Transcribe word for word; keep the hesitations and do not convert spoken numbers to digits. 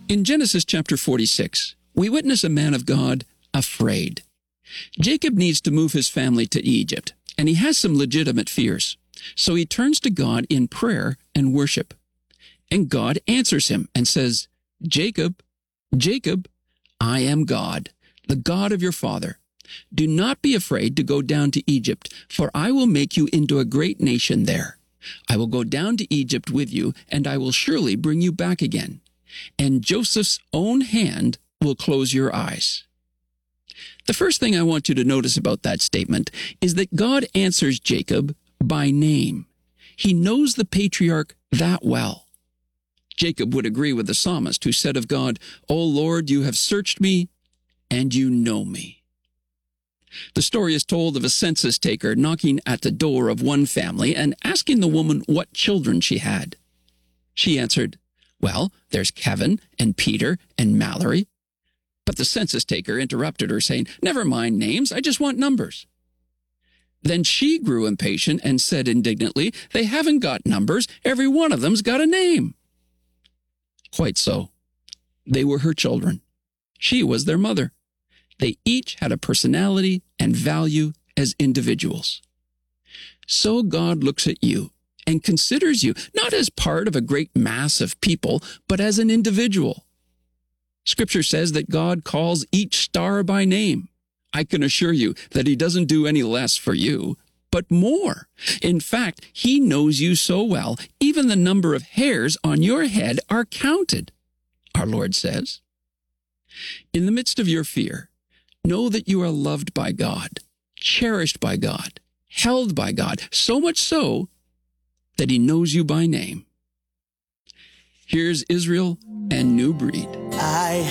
In Genesis chapter forty-six, we witness a man of God afraid. Jacob needs to move his family to Egypt, and he has some legitimate fears. So he turns to God in prayer and worship. And God answers him and says, Jacob, Jacob, I am God, the God of your father. Do not be afraid to go down to Egypt, for I will make you into a great nation there. I will go down to Egypt with you, and I will surely bring you back again. And Joseph's own hand will close your eyes. The first thing I want you to notice about that statement is that God answers Jacob by name. He knows the patriarch that well. Jacob would agree with the psalmist who said of God, O Lord, you have searched me, and you know me. The story is told of a census taker knocking at the door of one family and asking the woman what children she had. She answered, Well, there's Kevin and Peter and Mallory. But the census taker interrupted her, saying, Never mind names, I just want numbers. Then she grew impatient and said indignantly, They haven't got numbers, every one of them's got a name. Quite so. They were her children. She was their mother. They each had a personality and value as individuals. So God looks at you and considers you not as part of a great mass of people, but as an individual. Scripture says that God calls each star by name. I can assure you that he doesn't do any less for you, but more. In fact, he knows you so well, even the number of hairs on your head are counted, our Lord says. In the midst of your fear, know that you are loved by God, cherished by God, held by God, so much so that he knows you by name. Here's Israel and New Breed. I